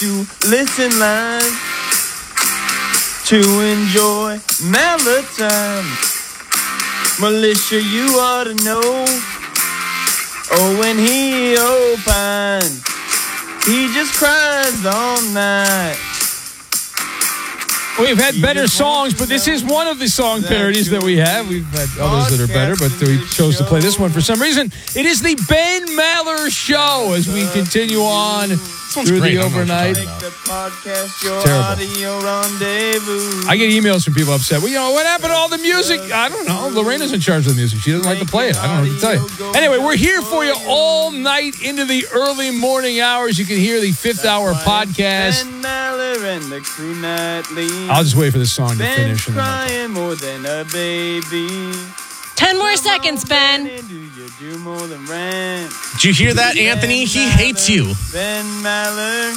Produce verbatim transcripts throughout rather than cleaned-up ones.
You listen live to enjoy Melatown. Militia, you ought to know. Oh, when he opines, he just cries all night. We've had better songs, but this is one of the song parodies that we have. We've had others that are better, but we chose to play this one for some reason. It is the Ben Maller Show as we continue on through great. the overnight. It's terrible. I get emails from people upset. Well, you know, what happened to all the music? I don't know. Lorena's in charge of the music. She doesn't like to play it. I don't know what to tell you. Anyway, we're here for you all night into the early morning hours. You can hear the fifth hour podcast. Ben Maller and the crew nightly. I'll just wait for this song to finish. Ben's crying more than a baby. Ten more seconds, Ben. Do more than rent. Did you hear that, Anthony? He hates you. Ben Maller.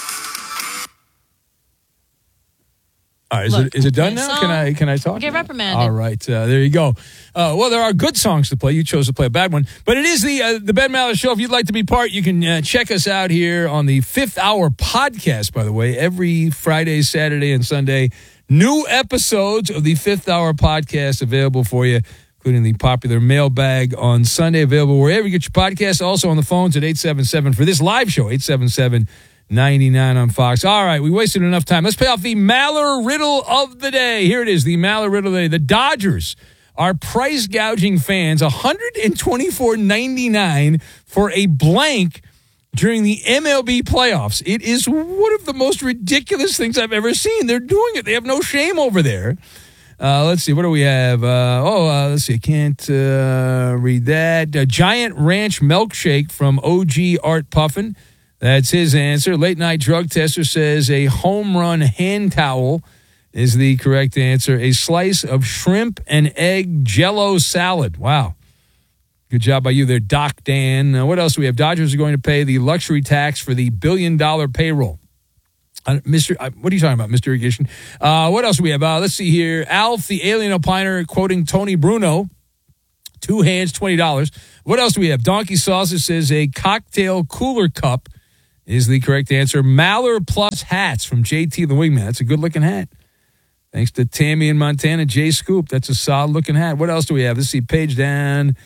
All right, is, Look, it, is it done okay, now? song. Can I can I talk? Get now? reprimanded. All right, uh, there you go. Uh, well, there are good songs to play. You chose to play a bad one, but it is the uh, the Ben Maller Show. If you'd like to be part, you can uh, check us out here on the Fifth Hour podcast. By the way, every Friday, Saturday, and Sunday, new episodes of the Fifth Hour podcast available for you, including the popular mailbag on Sunday, available wherever you get your podcasts. Also on the phones at eight seven seven for this live show, eight seven seven, nine nine on Fox. All right, we wasted enough time. Let's pay off the Maller Riddle of the day. Here it is, the Maller Riddle of the day. The Dodgers are price gouging fans one hundred twenty-four dollars and ninety-nine cents for a blank during the M L B playoffs. It is one of the most ridiculous things I've ever seen. They're doing it. They have no shame over there. Uh, let's see. What do we have? Uh, oh, uh, let's see. I can't uh, read that. A Giant Ranch milkshake from O G Art Puffin. That's his answer. Late Night Drug Tester says a home run hand towel is the correct answer. A slice of shrimp and egg Jell-O salad. Wow. Good job by you there, Doc Dan. Uh, what else do we have? Dodgers are going to pay the luxury tax for the billion-dollar payroll. Uh, Mister Uh, what are you talking about, Mister Irrigation? Uh, what else do we have? Uh, let's see here. Alf, the alien opiner, quoting Tony Bruno. Two hands, twenty dollars. What else do we have? Donkey Sausage says a cocktail cooler cup is the correct answer. Maller Plus hats from J T the Wingman. That's a good-looking hat. Thanks to Tammy in Montana. Jay Scoop, that's a solid-looking hat. What else do we have? Let's see. Page down.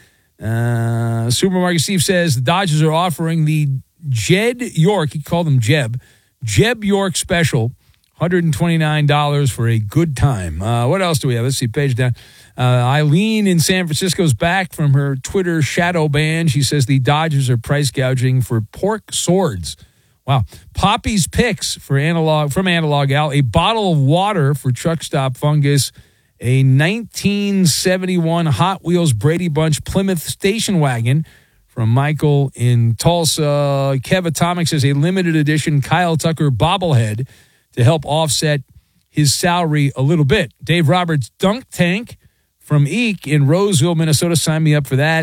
Uh, Supermarket Steve says the Dodgers are offering the Jed York. He called him Jeb. Jeb York special, one hundred twenty-nine dollars for a good time. Uh, what else do we have? Let's see, page down. Uh, Eileen in San Francisco's back from her Twitter shadow ban. She says the Dodgers are price gouging for pork swords. Wow. Poppy's Picks for analog from Analog Al. A bottle of water for Truck Stop Fungus. A nineteen seventy-one Hot Wheels Brady Bunch Plymouth station wagon from Michael in Tulsa. Kev Atomic says a limited edition Kyle Tucker bobblehead to help offset his salary a little bit. Dave Roberts Dunk Tank from Eek in Roseville, Minnesota. Sign me up for that.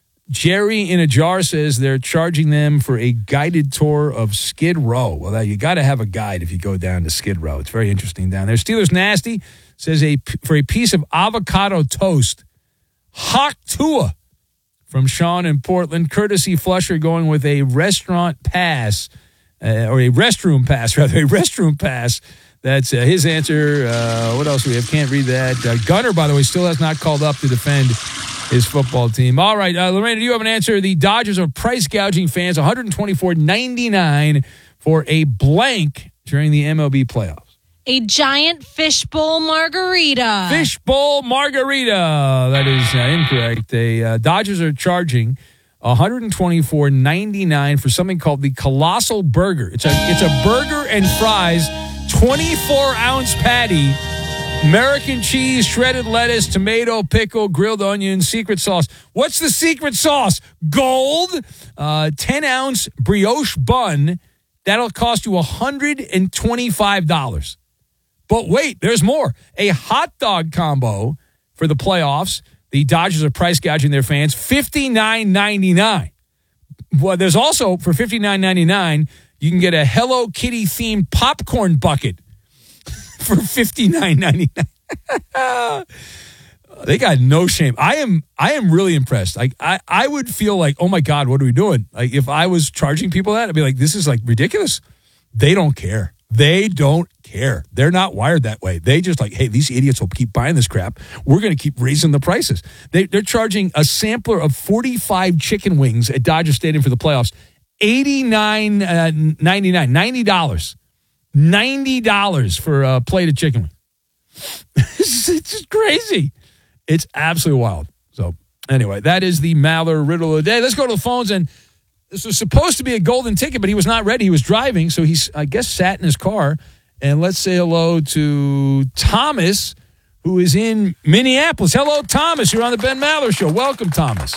Jerry in a Jar says they're charging them for a guided tour of Skid Row. Well, you got to have a guide if you go down to Skid Row. It's very interesting down there. Steelers Nasty says a for a piece of avocado toast. Hawk Tua from Sean in Portland. Courtesy Flusher going with a restaurant pass, uh, or a restroom pass, rather, a restroom pass. That's uh, his answer. Uh, what else do we have? Can't read that. Uh, Gunner, by the way, still has not called up to defend his football team. All right, uh, Lorena, do you have an answer? The Dodgers are price gouging fans one hundred twenty-four dollars and ninety-nine cents for a blank during the M L B playoffs. A giant fishbowl margarita. Fishbowl margarita. That is uh, incorrect. The uh, Dodgers are charging one hundred twenty-four dollars and ninety-nine cents for something called the Colossal Burger. It's a it's a burger and fries, twenty-four ounce patty, American cheese, shredded lettuce, tomato, pickle, grilled onion, secret sauce. What's the secret sauce? Gold. Uh, ten ounce brioche bun. That'll cost you one hundred twenty-five dollars. But wait, there's more. A hot dog combo for the playoffs. The Dodgers are price gouging their fans, fifty-nine ninety-nine. Well, there's also, for fifty-nine ninety-nine, you can get a Hello Kitty themed popcorn bucket for fifty-nine ninety-nine. They got no shame. I am I am really impressed. Like I, I would feel like, oh my God, what are we doing? Like if I was charging people that, I'd be like, this is like ridiculous. They don't care. They don't care. They're not wired that way. They just like, hey, these idiots will keep buying this crap. We're going to keep raising the prices. They, they're charging a sampler of forty-five chicken wings at Dodger Stadium for the playoffs, eighty-nine ninety-nine, ninety dollars. ninety dollars for a plate of chicken wings. It's just crazy. It's absolutely wild. So anyway, that is the Maller riddle of the day. Let's go to the phones. And this was supposed to be a golden ticket, but he was not ready. He was driving, so he's, I guess, sat in his car. And let's say hello to Thomas, who is in Minneapolis. Hello, Thomas. You're on the Ben Maller Show. Welcome, Thomas.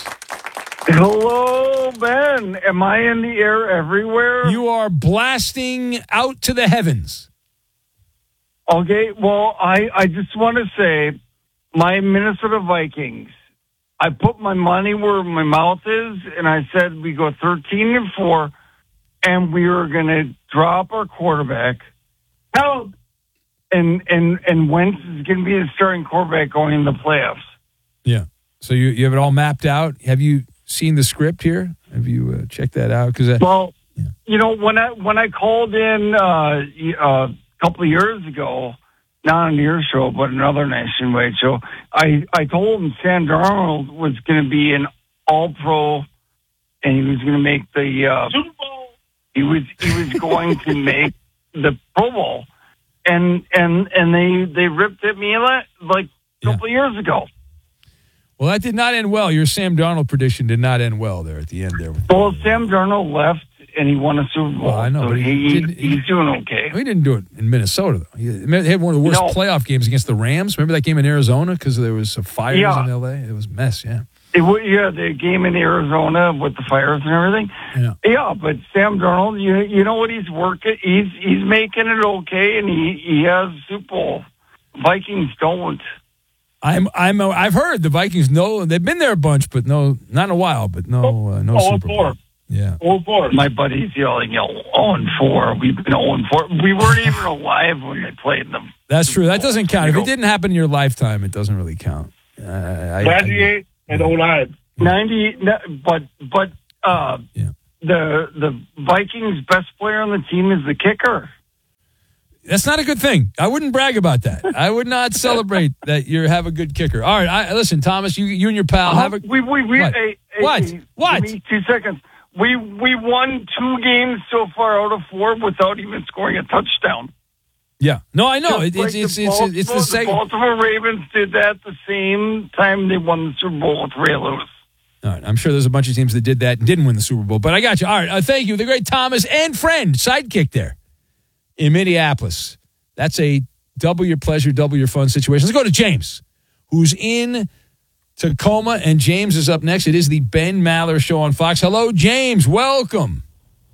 Hello, Ben. Am I in the air everywhere? You are blasting out to the heavens. Okay, well, I, I just want to say my Minnesota Vikings, I put my money where my mouth is, and I said we go thirteen and four, and we were going to drop our quarterback. How? And and and Wentz is going to be the starting quarterback going in the playoffs. Yeah. So you, you have it all mapped out. Have you seen the script here? Have you uh, checked that out? Because well, yeah. you know, when I when I called in uh, uh, a couple of years ago, not on your show, but another nationwide show, I, I told him Sam Darnold was going to be an all-pro, and he was going to make the uh, Super Bowl. He was he was going to make the Pro Bowl, and and and they they ripped at me like a couple yeah. of years ago. Well, that did not end well. Your Sam Darnold prediction did not end well there at the end there. Well, Sam Darnold left, and he won a Super Bowl. Well, I know, so but he, he, did, he he's doing okay. He didn't do it in Minnesota, though. He had one of the worst No. playoff games against the Rams. Remember that game in Arizona because there was some fires Yeah. in L A? It was a mess, yeah. It, wa- yeah, the game in Arizona with the fires and everything. Yeah. Yeah, but Sam Darnold, you you know what he's working? He's he's making it okay, and he he has Super Bowl. Vikings don't. I'm I'm uh, I've heard the Vikings know they've been there a bunch, but no, not in a while, but no uh, no Oh, Super Bowl. four. Yeah. Oh, four. My buddy's yelling, oh, and four. We've been oh, and four. We weren't even alive when they played them. That's true. That doesn't count. If it didn't happen in your lifetime, it doesn't really count. Uh, I, ninety-eight and oh nine. ninety, but but uh, Yeah. the the Vikings' best player on the team is the kicker. That's not a good thing. I wouldn't brag about that. I would not celebrate that you have a good kicker. All right, I, listen, Thomas, you you and your pal have a we we we What? hey, hey, What? hey, What? give me two seconds. We we won two games so far out of four without even scoring a touchdown. yeah. No, I know. Just It, like it's it's the it's it's the Baltimore- second. The Baltimore Ravens did that the same time they won the Super Bowl with Ray Lewis. All right, I'm sure there's a bunch of teams that did that and didn't win the Super Bowl, but I got you. All right, uh, thank you, the great Thomas and friend sidekick there in Minneapolis. That's a double your pleasure, double your fun situation. Let's go to James, who's in Tacoma, and James is up next. It is the Ben Maller Show on Fox. Hello, James. Welcome.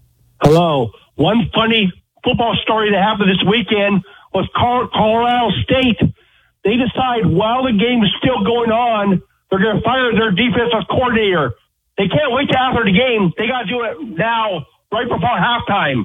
Hello. One funny football story that happened this weekend was Col- Colorado State. They decide while the game is still going on, they're going to fire their defensive coordinator. They can't wait till after the game. They got to do it now, right before halftime.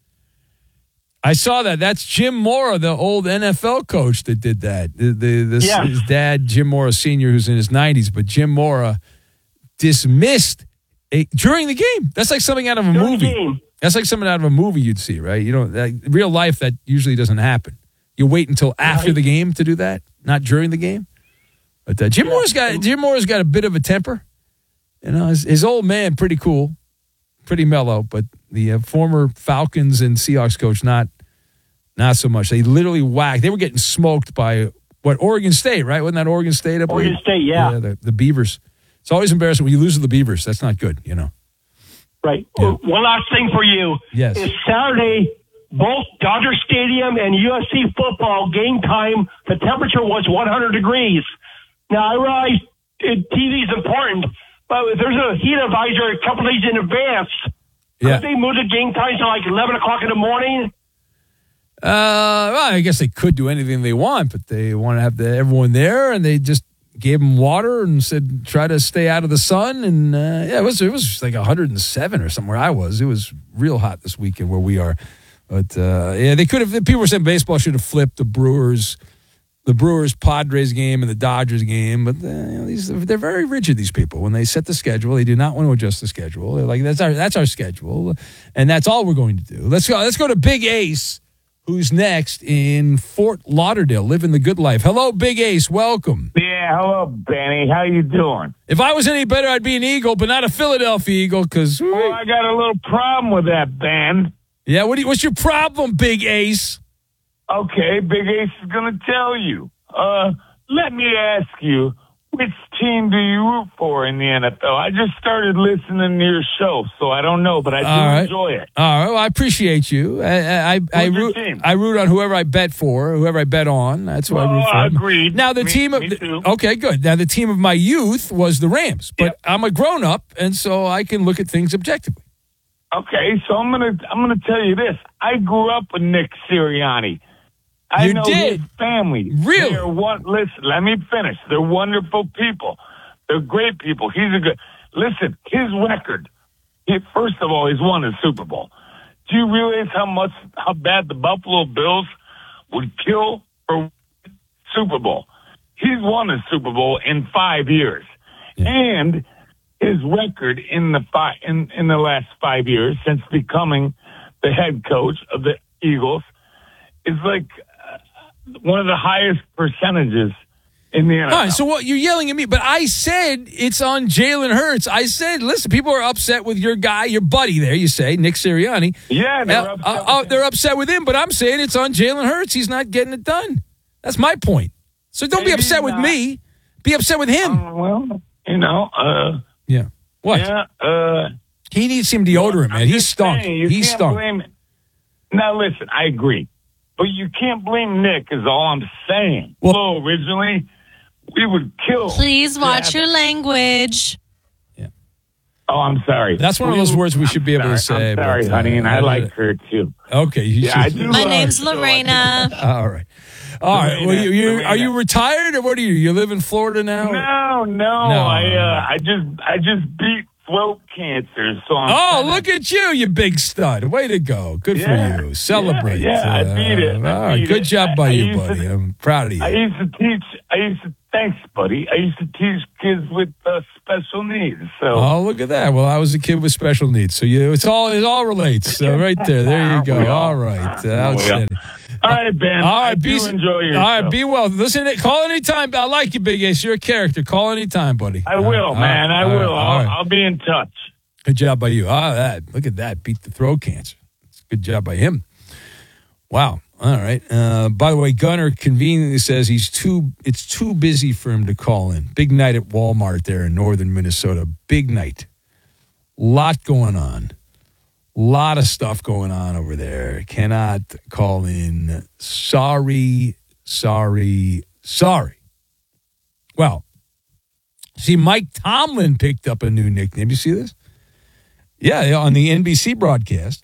I saw that. That's Jim Mora, the old N F L coach that did that. The, the, the, Yes. His dad, Jim Mora Senior, who's in his nineties, but Jim Mora dismissed a, during the game. That's like something out of a During the movie. game. That's like something out of a movie you'd see, right? You know, that, real life, that usually doesn't happen. You wait until after Right. the game to do that, not during the game. But uh, Jim Mora's got Jim Mora's got a bit of a temper. You know, his, his old man, pretty cool, pretty mellow, but the uh, former Falcons and Seahawks coach, not not so much. They literally whacked. They were getting smoked by, what, Oregon State, right? Wasn't that Oregon State? Up Oregon there? State, yeah. Yeah, the, the Beavers. It's always embarrassing when you lose to the Beavers. That's not good, you know. Right. Yeah. One last thing for you. Yes. Is Saturday, both Dodger Stadium and U S C football game time, the temperature was one hundred degrees. Now, I realize it, T V is important, but if there's a heat advisory a couple days in advance, Yeah. could they move the game time to like eleven o'clock in the morning? Uh, well, I guess they could do anything they want, but they want to have the, everyone there, and they just gave them water and said try to stay out of the sun. And uh, yeah, it was it was like one hundred seven or somewhere I was. It was real hot this weekend where we are. But uh, yeah, they could have. People were saying baseball should have flipped the Brewers the Brewers Padres game and the Dodgers game, but uh, you know, these they're very rigid. These people, when they set the schedule, they do not want to adjust the schedule. They're like, that's our that's our schedule, and that's all we're going to do. Let's go. Let's go to Big Ace, who's next in Fort Lauderdale, living the good life. Hello, Big Ace. Welcome. Yeah, hello, Benny. How you doing? If I was any better, I'd be an Eagle, but not a Philadelphia Eagle. Because well, I got a little problem with that band. Yeah, what do you, what's your problem, Big Ace? Okay, Big Ace is going to tell you. Uh, let me ask you, which team do you root for in the N F L? I just started listening to your show, so I don't know, but I do All right. enjoy it. All right, well, I appreciate you. I I, I, root, team? I root on whoever I bet for, whoever I bet on. That's who well, I root for. Agreed. Now the me, team of me too. okay, good. Now the team of my youth was the Rams, but Yep. I'm a grown up, and so I can look at things objectively. Okay, so I'm gonna I'm gonna tell you this. I grew up with Nick Sirianni. I You know did? his family. Really? They're one, listen, let me finish. They're wonderful people. They're great people. He's a good. Listen, his record. He, first of all, he's won a Super Bowl. Do you realize how much how bad the Buffalo Bills would kill for Super Bowl? He's won a Super Bowl in five years, Yeah. and his record in the five in, in the last five years since becoming the head coach of the Eagles is like uh, one of the highest percentages in the N F L. All right, so what you're yelling at me, but I said it's on Jalen Hurts. I said, listen, people are upset with your guy, your buddy there. You say Nick Sirianni. Yeah, they're Uh, upset uh, with uh, him. they're upset with him, but I'm saying it's on Jalen Hurts. He's not getting it done. That's my point. So don't be Maybe upset with not. me. Be upset with him. Uh, well, you know, uh, yeah. What? yeah, uh, He needs some deodorant, man. I'm He just stunk. saying, you He can't stunk. blame- Now, listen, I agree. But you can't blame Nick, is all I'm saying. Well- Well, originally, we would kill. Please watch Yeah. your language. Oh, I'm sorry. That's one of We- those words we should be able to sorry, say. I'm sorry, but, uh, honey, and I uh, like her, too. Okay. You Yeah, I should- do My love name's her, so I Lorena. All right. All right. Well, you, you, are you retired or what are you? You live in Florida now? No, no, No. I, uh, I just, I just beat throat cancer, so I'm. Oh, kinda- look at you, you big stud. Way to go. Good Yeah, for you. Celebrate. yeah, yeah, I beat it. I all right. beat Good it. job by I- I you, used to- buddy. I'm proud of you. I used to teach. I used to. Thanks, buddy. I used to teach kids with uh, special needs. So. Oh, look at that. Well, I was a kid with special needs. So you, it's all, it all relates. So right there. There you go. We all- All right. Uh, outstanding. All right, Ben. All right. I Be, do enjoy your all right. show. Be well. Listen, call anytime. I like you, Big Ace. You're a character. Call anytime, buddy. I will, All right, man. I all right, will. all I'll, right. I'll be in touch. Good job by you. Ah, that. Look at that. Beat the throat cancer. It's a good job by him. Wow. All right. Uh, by the way, Gunner conveniently says he's too. It's too busy for him to call in. Big night at Walmart there in northern Minnesota. Big night. Lot going on. Lot of stuff going on over there. Cannot call in. Sorry. Sorry. Sorry. Well, see, Mike Tomlin picked up a new nickname. You see this? Yeah, on the N B C broadcast.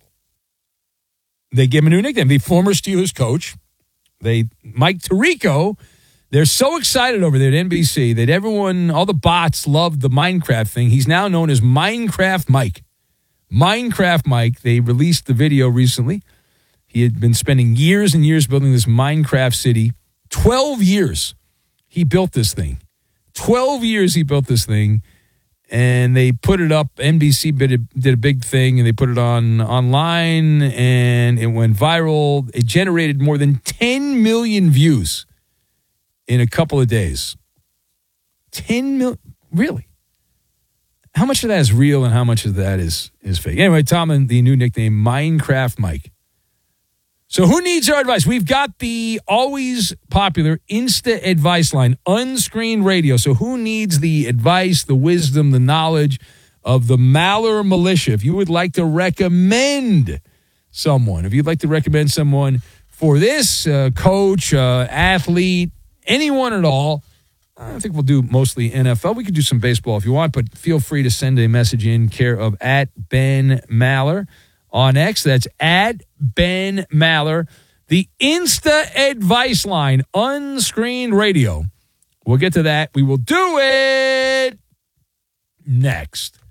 They gave him a new nickname. The former Steelers coach, they Mike Tirico, they're so excited over there at N B C that everyone, all the bots loved the Minecraft thing. He's now known as Minecraft Mike. Minecraft Mike, they released the video recently. He had been spending years and years building this Minecraft city. twelve years he built this thing. twelve years he built this thing. And they put it up. N B C did a, did a big thing, and they put it on online, and it went viral. It generated more than ten million views in a couple of days. ten million, really? How much of that is real, and how much of that is is fake? Anyway, Tomlin, the new nickname, Minecraft Mike. So who needs our advice? We've got the always popular Insta advice line, unscreened radio. So who needs the advice, the wisdom, the knowledge of the Maller Militia? If you would like to recommend someone, if you'd like to recommend someone for this, uh, coach, uh, athlete, anyone at all, I think we'll do mostly N F L. We could do some baseball if you want, but feel free to send a message in care of at Ben Maller. On X, that's at Ben Maller. The Insta advice line, unscreened radio. We'll get to that. We will do it next.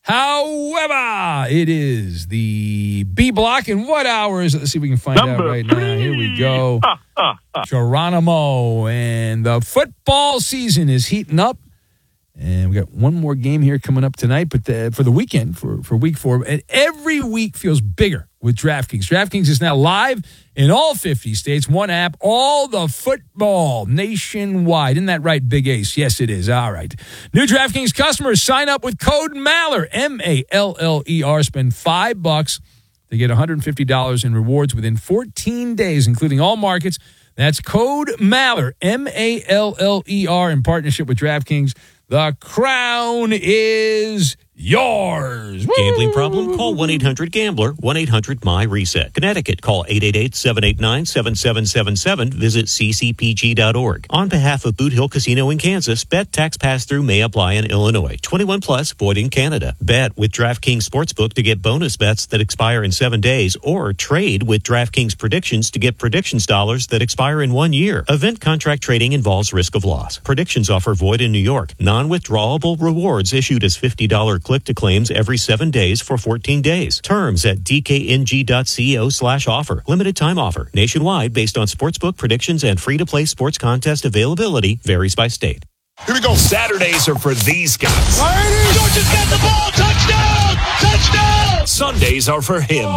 However, it is the B block. And what hour is it? Let's see if we can find Number out right now. Here we go. Geronimo. And the football season is heating up. And we got one more game here coming up tonight, but the, for the weekend, for, for week four. And every week feels bigger with DraftKings. DraftKings is now live in all fifty states. One app, all the football nationwide. Isn't that right, Big Ace? Yes, it is. All right. New DraftKings customers sign up with code Maller, M A L L E R. Spend five bucks. They get one hundred fifty dollars in rewards within fourteen days, including all markets. That's code Maller, M A L L E R, in partnership with DraftKings. The crown is yours. Gambling problem? Call one eight hundred gambler, one eight hundred my reset. Connecticut, call eight eight eight, seven eight nine, seven seven seven seven. Visit c c p g dot org. On behalf of Boot Hill Casino in Kansas, bet tax pass-through may apply in Illinois. twenty-one plus, void in Canada. Bet with DraftKings Sportsbook to get bonus bets that expire in seven days, or trade with DraftKings Predictions to get predictions dollars that expire in one year. Event contract trading involves risk of loss. Predictions offer void in New York. Non-withdrawable rewards issued as fifty dollars click-to-claims every seven days for fourteen days. Terms at d k n g dot co slash offer. Limited time offer. Nationwide based on sportsbook predictions and free-to-play sports contest availability varies by state. Here we go. Saturdays are for these guys. Georgia's got the ball. Touchdown! Touchdown! Sundays are for him.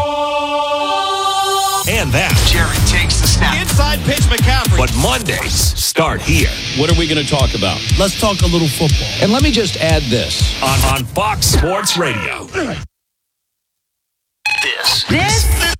And that. Jerry takes the snap. Inside pitch, McCaffrey. But Mondays start here. What are we going to talk about? Let's talk a little football. And let me just add this. On, on Fox Sports Radio. This. This.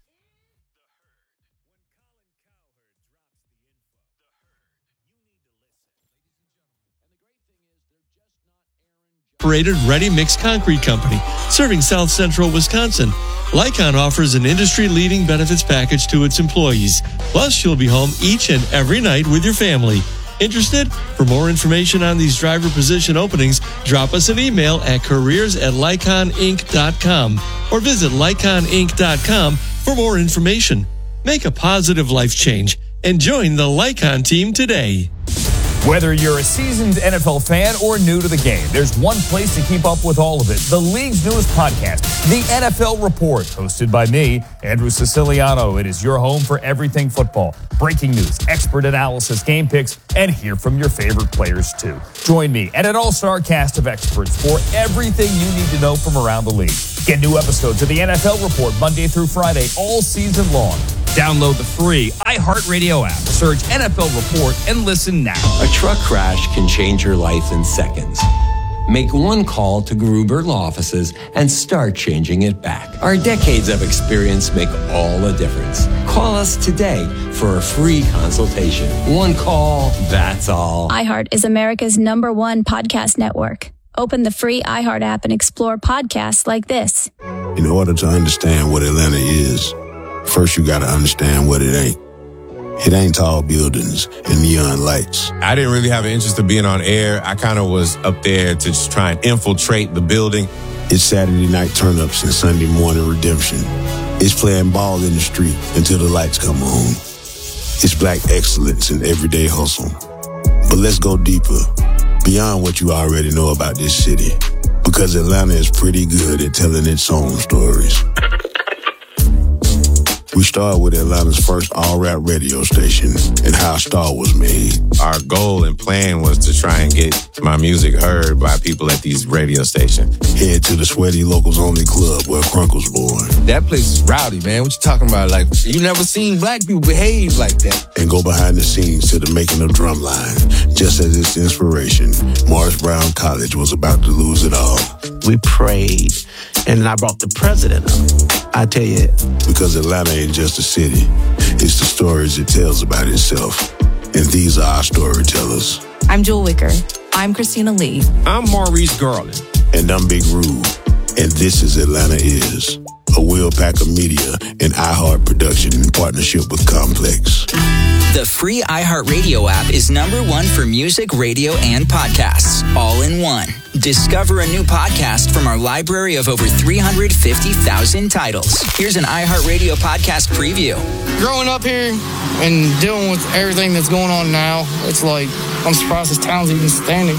Operated Ready Mix Concrete Company, serving South Central Wisconsin. Lycon offers an industry-leading benefits package to its employees. Plus, you'll be home each and every night with your family. Interested? For more information on these driver position openings, drop us an email at careers at lycon inc dot com or visit lycon inc dot com for more information. Make a positive life change and join the Lycon team today. Whether you're a seasoned N F L fan or new to the game, there's one place to keep up with all of it. The league's newest podcast, The N F L Report, hosted by me, Andrew Siciliano. It is your home for everything football. Breaking news, expert analysis, game picks, and hear from your favorite players, too. Join me and an all-star cast of experts for everything you need to know from around the league. Get new episodes of The N F L Report Monday through Friday, all season long. Download the free iHeartRadio app. Search N F L Report and listen now. A truck crash can change your life in seconds. Make one call to Gruber Law Offices and start changing it back. Our decades of experience make all the difference. Call us today for a free consultation. One call, that's all. iHeart is America's number one podcast network. Open the free iHeart app and explore podcasts like this. In order to understand what Atlanta is, first you gotta understand what it ain't. It ain't tall buildings and neon lights. I didn't really have an interest in being on air. I kind of was up there to just try and infiltrate the building. It's Saturday night turn-ups and Sunday morning redemption. It's playing ball in the street until the lights come on. It's black excellence in everyday hustle. But let's go deeper, beyond what you already know about this city. Because Atlanta is pretty good at telling its own stories. We started with Atlanta's first all-rap radio station and how Star was made. Our goal and plan was to try and get my music heard by people at these radio stations. Head to the Sweaty Locals Only Club where Crunk was born. That place is rowdy, man. What you talking about? Like, you never seen black people behave like that. And go behind the scenes to the making of Drumline. Just as its inspiration, Morris Brown College was about to lose it all. We prayed, and I brought the president up. I tell you, because Atlanta ain't just a city, it's the stories it tells about itself. And these are our storytellers. I'm Jewel Wicker. I'm Christina Lee. I'm Maurice Garland. And I'm Big Rube. And this is Atlanta Is, a Will Packer Media and iHeart production in partnership with Complex. The free iHeartRadio app is number one for music, radio, and podcasts, all in one. Discover a new podcast from our library of over three hundred fifty thousand titles. Here's an iHeartRadio podcast preview. Growing up here and dealing with everything that's going on now, it's like, I'm surprised this town's even standing.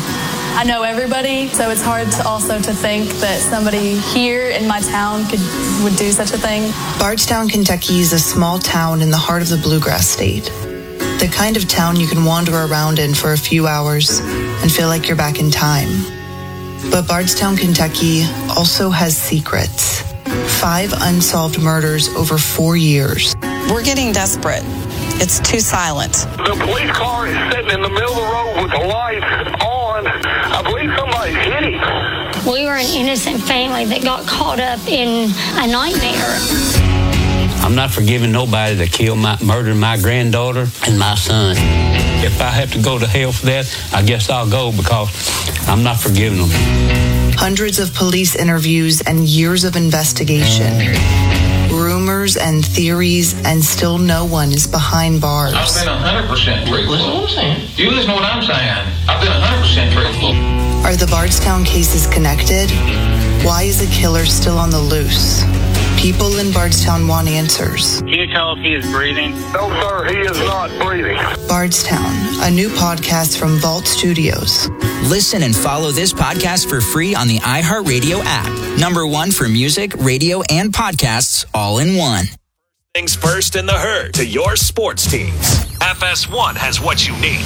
I know everybody, so it's hard to also to think that somebody here in my town could would do such a thing. Bardstown, Kentucky is a small town in the heart of the Bluegrass State. The kind of town you can wander around in for a few hours and feel like you're back in time. But Bardstown, Kentucky also has secrets. Five unsolved murders over four years. We're getting desperate. It's too silent. The police car is sitting in the middle of the road with the lights on. I believe somebody's hit him. We were an innocent family that got caught up in a nightmare. I'm not forgiving nobody that killed my, murdered my granddaughter and my son. If I have to go to hell for that, I guess I'll go because I'm not forgiving them. Hundreds of police interviews and years of investigation. Rumors and theories, and still no one is behind bars. I've been one hundred percent truthful. Listen to what I'm saying. You listen to what I'm saying. I've been one hundred percent truthful. Are the Bardstown cases connected? Why is a killer still on the loose? People in Bardstown want answers. Can you tell if he is breathing? No, sir, he is not breathing. Bardstown, a new podcast from Vault Studios. Listen and follow this podcast for free on the iHeartRadio app. Number one for music, radio, and podcasts all in one. Things first in the herd to your sports teams. F S one has what you need.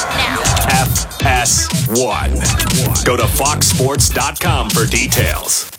F S one. Go to fox sports dot com for details.